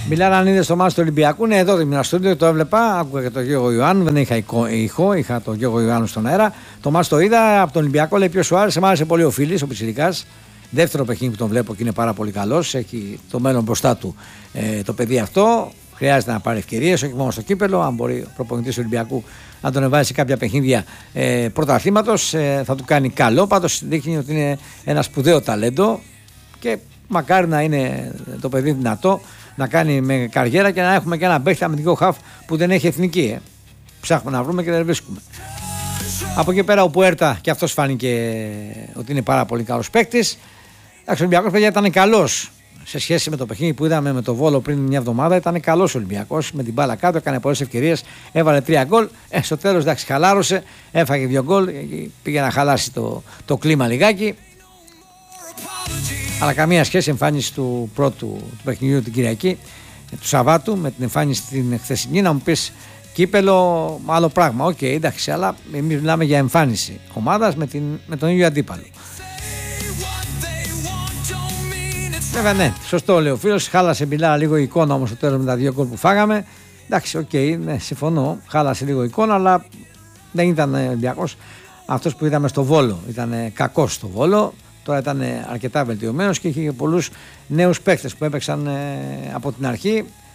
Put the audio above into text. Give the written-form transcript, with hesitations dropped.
Μιλάνε αν είδε το μάτι του Ολυμπιακού. Ναι, εδώ ήμουν στο ίδιο, το έβλεπα. Άκουγα και τον Γιώργο Ιωάννου. Δεν είχα ηχό, είχα τον Γιώργο Ιωάννου στον αέρα. Το μάτι το είδα από τον Ολυμπιακό. Λέει ποιο σου άρεσε. Μ' άρεσε πολύ ο Φίλης, ο Πιτσιρικάς. Δεύτερο παιχνίδι που τον βλέπω και είναι πάρα πολύ καλός. Έχει το μέλλον μπροστά του το παιδί αυτό. Χρειάζεται να πάρει ευκαιρίες, όχι μόνο στο κύπελο. Αν μπορεί ο προπονητής του Ολυμπιακού να τον εβάζει σε κάποια παιχνίδια πρωταθλήματος, θα του κάνει καλό. Πάντως δείχνει ότι είναι ένα σπουδαίο ταλέντο και μακάρι να είναι το παιδί δυνατό να κάνει με καριέρα και να έχουμε και ένα παίχτη αμυντικό χαφ που δεν έχει εθνική. Ψάχνουμε να βρούμε και δεν βρίσκουμε. Από εκεί πέρα ο Πουέρτα και αυτός φάνηκε ότι είναι πάρα πολύ καλός παίκτης. Ο Ολυμπιακός, παιδιά, ήταν καλός σε σχέση με το παιχνίδι που είδαμε με το Βόλο πριν μια εβδομάδα. Ήταν καλός ο Ολυμπιακός με την μπάλα κάτω, έκανε πολλές ευκαιρίες, έβαλε 3 γκολ. Στο τέλος, εντάξει, χαλάρωσε, έφαγε 2 γκολ, πήγε να χαλάσει το κλίμα λιγάκι. Αλλά καμία σχέση εμφάνιση του πρώτου του παιχνιδιού την Κυριακή, του Σαββάτου, με την εμφάνιση την χθεσινή. Να μου πεις κύπελο, άλλο πράγμα. Οκ, εντάξει, αλλά εμείς μιλάμε για εμφάνιση ομάδας με τον ίδιο αντίπαλο. Βέβαια, ναι, σωστό λέει ο φίλος. Χάλασε μιλά λίγο η εικόνα όμως στο τέλος με τα 2 γκολ που φάγαμε. Εντάξει, οκ, ναι, συμφωνώ. Χάλασε λίγο η εικόνα, αλλά δεν ήταν ο Ολυμπιακός αυτός που είδαμε στο Βόλο. Ήταν κακός στο Βόλο. Τώρα ήταν αρκετά βελτιωμένος και είχε πολλούς νέους παίκτες που έπαιξαν από την αρχή.